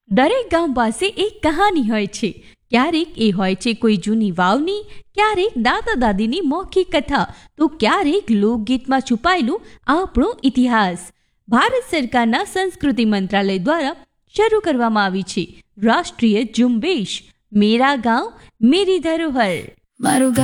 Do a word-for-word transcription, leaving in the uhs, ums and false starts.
દરેક ગામ પાસે એક કહાની હોય છે. ક્યારેક એ હોય છે કોઈ જૂની વાવની, ક્યારેક દાદા દાદીની મૌખિક કથા, તો ક્યારેક લોકગીતમાં છુપાયેલું આપણો ઇતિહાસ. ભારત સરકારના સંસ્કૃતિ મંત્રાલય દ્વારા શરૂ કરવામાં આવી છે રાષ્ટ્રીય ઝુંબેશ મેરા ગાંવ મેરી ધરોહર. મારું